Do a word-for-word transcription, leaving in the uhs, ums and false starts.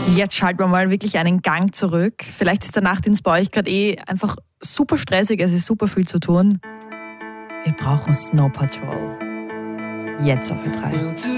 Jetzt schalten wir mal wirklich einen Gang zurück. Vielleicht ist der Nachtdienst bei euch gerade eh einfach super stressig, es ist super viel zu tun. Wir brauchen Snow Patrol. Jetzt auf Ö drei.